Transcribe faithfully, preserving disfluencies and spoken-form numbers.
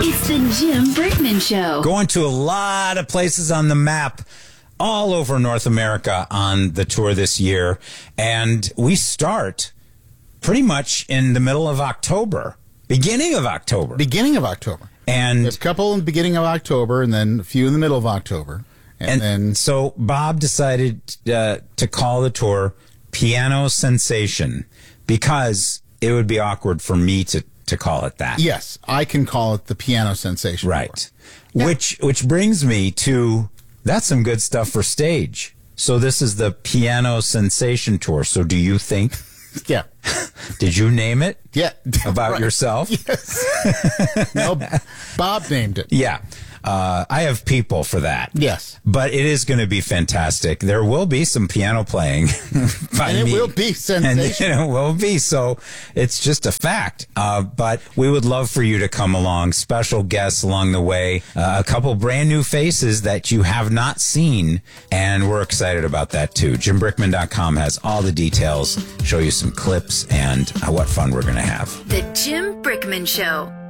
It's the Jim Brickman Show. Going to a lot of places on the map all over North America on the tour this year. And we start pretty much in the middle of October, beginning of October. Beginning of October. And There's a couple in the beginning of October and then a few in the middle of October. And, and then so Bob decided uh, to call the tour Piano Sensation because it would be awkward for me to, to call it that. Yes, I can call it the Piano Sensation. Right. Yeah. Which which brings me to, that's some good stuff for stage. So this is the Piano Sensation Tour. So do you think? Yeah. Did you name it? Yeah. About right. yourself? Yes. No, Bob named it. Yeah. Uh, I have people for that. Yes. But it is going to be fantastic. There will be some piano playing by and it me. will be sensational. And it will be. So it's just a fact. Uh, but we would love for you to come along. Special guests along the way. Uh, a couple brand new faces that you have not seen. And we're excited about that too. Jim Brickman dot com has all the details, show you some clips, and uh, what fun we're going to have. The Jim Brickman Show.